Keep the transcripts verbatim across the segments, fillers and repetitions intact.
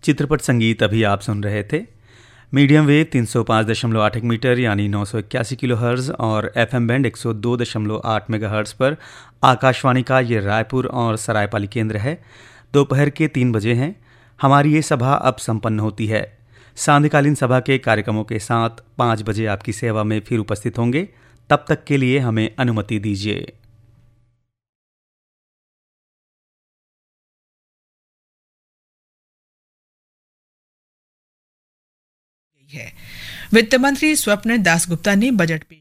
चित्रपट संगीत अभी आप सुन रहे थे। मीडियम वेव तीन सौ पाँच दशमलव आठ मीटर यानी नौ सौ इक्यासी किलो हर्ज और एफएम बैंड एक सौ दो दशमलव आठ मेगा हर्ज पर आकाशवाणी का ये रायपुर और सरायपाली केंद्र है। दोपहर के तीन बजे हैं। हमारी ये सभा अब संपन्न होती है। सांध्यकालीन सभा के कार्यक्रमों के साथ पाँच बजे आपकी सेवा में फिर उपस्थित होंगे। तब तक के लिए हमें अनुमति दीजिए। है वित्त मंत्री स्वप्न दासगुप्ता ने बजट पेश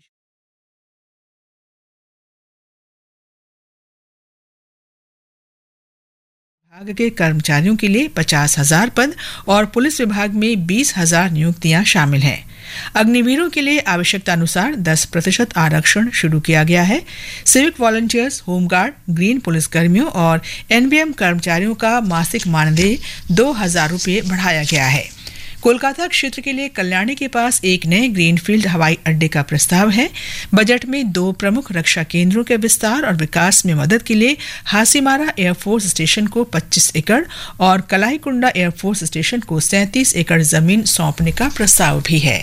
विभाग के कर्मचारियों के लिए पचास हजार पद और पुलिस विभाग में बीस हजार नियुक्तियां शामिल हैं। अग्निवीरों के लिए आवश्यकता अनुसार दस प्रतिशत आरक्षण शुरू किया गया है। सिविक वॉलंटियर्स, होमगार्ड, ग्रीन पुलिसकर्मियों और एनबीएम कर्मचारियों का मासिक मानदेय दो हजार रुपये बढ़ाया गया है। कोलकाता क्षेत्र के लिए कल्याणी के पास एक नए ग्रीनफील्ड हवाई अड्डे का प्रस्ताव है। बजट में दो प्रमुख रक्षा केंद्रों के विस्तार और विकास में मदद के लिए हासीमारा एयरफोर्स स्टेशन को पच्चीस एकड़ और कलाईकुंडा एयरफोर्स स्टेशन को सैंतीस एकड़ जमीन सौंपने का प्रस्ताव भी है।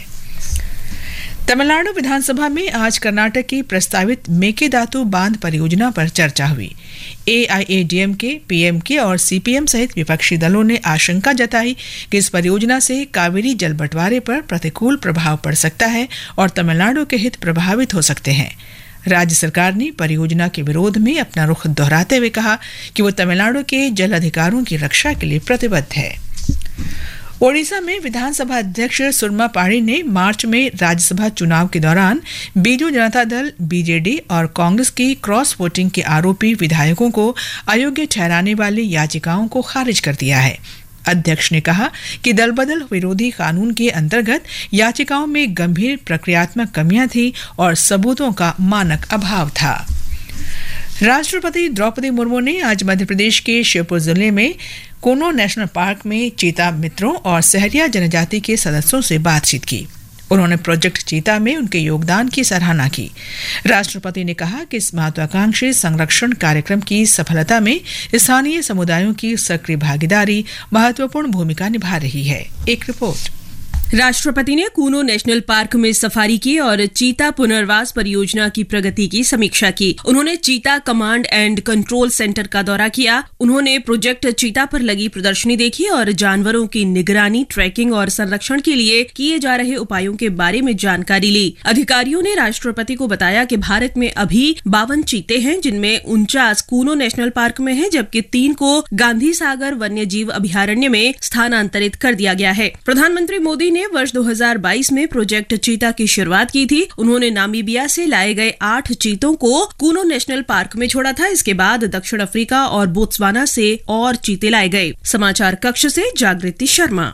तमिलनाडु विधानसभा में आज कर्नाटक की प्रस्तावित मेकेदातु बांध परियोजना पर चर्चा हुई। एआईएडीएमके, पीएमके और सीपीएम सहित विपक्षी दलों ने आशंका जताई कि इस परियोजना से कावेरी जल बंटवारे पर प्रतिकूल प्रभाव पड़ सकता है और तमिलनाडु के हित प्रभावित हो सकते हैं। राज्य सरकार ने परियोजना के विरोध में अपना रुख दोहराते हुए कहा कि वो तमिलनाडु के जल अधिकारों की रक्षा के लिए प्रतिबद्ध है। ओडिशा में विधानसभा अध्यक्ष सुरमा पाड़ी ने मार्च में राज्यसभा चुनाव के दौरान बीजू जनता दल, बीजेडी और कांग्रेस की क्रॉस वोटिंग के आरोपी विधायकों को अयोग्य ठहराने वाली याचिकाओं को खारिज कर दिया है। अध्यक्ष ने कहा कि दलबदल विरोधी कानून के अंतर्गत याचिकाओं में गंभीर प्रक्रियात्मक कमियां थी और सबूतों का मानक अभाव था। राष्ट्रपति द्रौपदी मुर्मू ने आज मध्य प्रदेश के श्योपुर जिले में कोनो नेशनल पार्क में चीता मित्रों और सहरिया जनजाति के सदस्यों से बातचीत की। उन्होंने प्रोजेक्ट चीता में उनके योगदान की सराहना की। राष्ट्रपति ने कहा कि इस महत्वाकांक्षी संरक्षण कार्यक्रम की सफलता में स्थानीय समुदायों की सक्रिय भागीदारी महत्वपूर्ण भूमिका निभा रही है। एक रिपोर्ट। राष्ट्रपति ने कूनो नेशनल पार्क में सफारी की और चीता पुनर्वास परियोजना की प्रगति की समीक्षा की। उन्होंने चीता कमांड एंड कंट्रोल सेंटर का दौरा किया। उन्होंने प्रोजेक्ट चीता पर लगी प्रदर्शनी देखी और जानवरों की निगरानी, ट्रैकिंग और संरक्षण के लिए किए जा रहे उपायों के बारे में जानकारी ली। अधिकारियों ने राष्ट्रपति को बताया कि भारत में अभी बावन चीते हैं, जिनमें उनचास कूनो नेशनल पार्क में हैं, जबकि तीन को गांधी सागर वन्य जीव अभयारण्य में स्थानांतरित कर दिया गया है। प्रधानमंत्री मोदी ने वर्ष दो हज़ार बाईस में प्रोजेक्ट चीता की शुरुआत की थी। उन्होंने नामीबिया से लाए गए आठ चीतों को कूनो नेशनल पार्क में छोड़ा था। इसके बाद दक्षिण अफ्रीका और बोत्सवाना से और चीते लाए गए। समाचार कक्ष से जागृति शर्मा।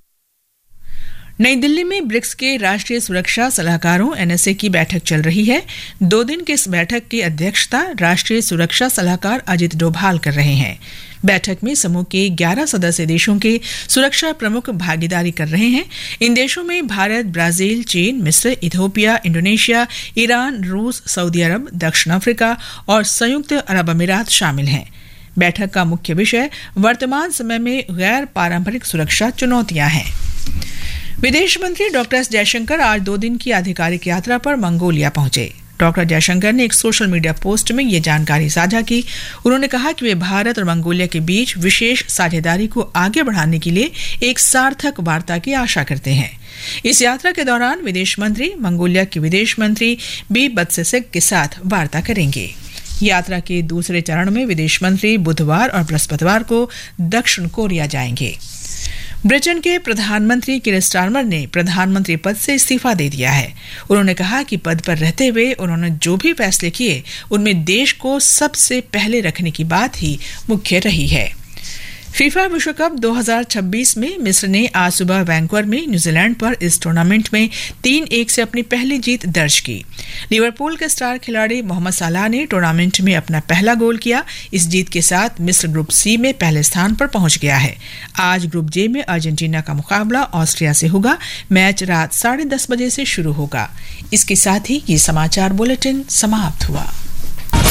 नई दिल्ली में ब्रिक्स के राष्ट्रीय सुरक्षा सलाहकारों एनएसए की बैठक चल रही है। दो दिन की इस बैठक की अध्यक्षता राष्ट्रीय सुरक्षा सलाहकार अजित डोभाल कर रहे हैं। बैठक में समूह के ग्यारह सदस्य देशों के सुरक्षा प्रमुख भागीदारी कर रहे हैं। इन देशों में भारत, ब्राजील, चीन, मिस्र, इथियोपिया, इंडोनेशिया, ईरान, रूस, सऊदी अरब, दक्षिण अफ्रीका और संयुक्त अरब अमीरात शामिल हैं। बैठक का मुख्य विषय वर्तमान समय में गैर पारंपरिक सुरक्षा चुनौतियां हैं। विदेश मंत्री डॉक्टर एस जयशंकर आज दो दिन की आधिकारिक यात्रा पर मंगोलिया पहुंचे। डॉक्टर जयशंकर ने एक सोशल मीडिया पोस्ट में ये जानकारी साझा की। उन्होंने कहा कि वे भारत और मंगोलिया के बीच विशेष साझेदारी को आगे बढ़ाने के लिए एक सार्थक वार्ता की आशा करते हैं। इस यात्रा के दौरान विदेश मंत्री मंगोलिया के विदेश मंत्री बी बत्सेसेक के साथ वार्ता करेंगे। यात्रा के दूसरे चरण में विदेश मंत्री बुधवार और बृहस्पतिवार को दक्षिण कोरिया जाएंगे। ब्रिटेन के प्रधानमंत्री कीर स्टारमर ने प्रधानमंत्री पद से इस्तीफा दे दिया है। उन्होंने कहा कि पद पर रहते हुए उन्होंने जो भी फैसले किए उनमें देश को सबसे पहले रखने की बात ही मुख्य रही है। फीफा विश्व कप दो हज़ार छब्बीस में मिस्र ने आज सुबह वैंकूवर में न्यूजीलैंड पर इस टूर्नामेंट में तीन एक से अपनी पहली जीत दर्ज की। लिवरपूल के स्टार खिलाड़ी मोहम्मद सलाह ने टूर्नामेंट में अपना पहला गोल किया। इस जीत के साथ मिस्र ग्रुप सी में पहले स्थान पर पहुंच गया है। आज ग्रुप जे में अर्जेंटीना का मुकाबला ऑस्ट्रिया से होगा। मैच रात साढ़े दस बजे से शुरू होगा। इसके साथ ही ये समाचार बुलेटिन समाप्त हुआ।